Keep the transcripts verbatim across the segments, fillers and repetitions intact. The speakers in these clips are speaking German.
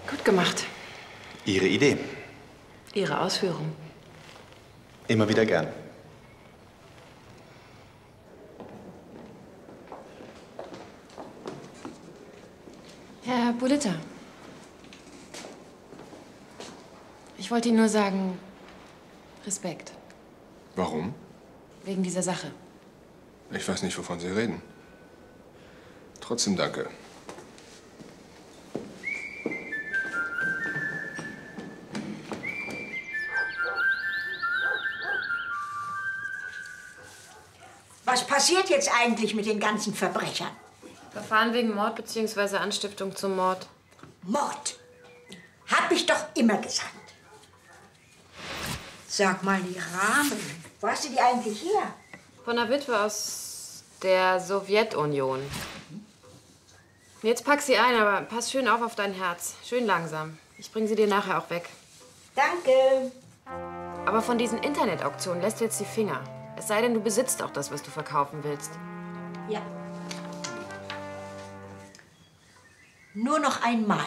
Gut gemacht. Ihre Idee. Ihre Ausführung. Immer wieder gern. Herr Bulitta. Ich wollte Ihnen nur sagen, Respekt. Warum? Wegen dieser Sache. Ich weiß nicht, wovon Sie reden. Trotzdem danke. Was passiert jetzt eigentlich mit den ganzen Verbrechern? Verfahren wegen Mord bzw. Anstiftung zum Mord. Mord. Hab ich doch immer gesagt. Sag mal, die Rahmen, wo hast du die eigentlich her? Von einer Witwe aus der Sowjetunion. Jetzt pack sie ein, aber pass schön auf auf dein Herz. Schön langsam. Ich bringe sie dir nachher auch weg. Danke. Aber von diesen Internetauktionen lässt du jetzt die Finger. Es sei denn, du besitzt auch das, was du verkaufen willst. Ja. Nur noch einmal.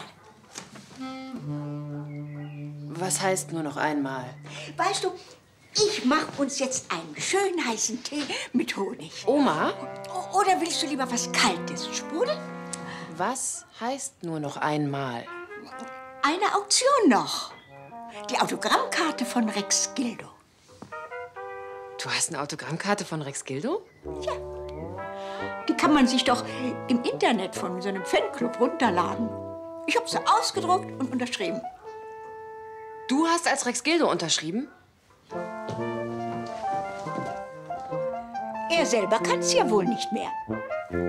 Was heißt nur noch einmal? Weißt du, ich mach uns jetzt einen schönen heißen Tee mit Honig. Oma? O- Oder willst du lieber was Kaltes? Sprudel? Was heißt nur noch einmal? Eine Auktion noch. Die Autogrammkarte von Rex Gildo. Du hast eine Autogrammkarte von Rex Gildo? Ja. Die kann man sich doch im Internet von so einem Fanclub runterladen. Ich habe sie ausgedruckt und unterschrieben. Du hast als Rex Gildo unterschrieben? Er selber kann es ja wohl nicht mehr.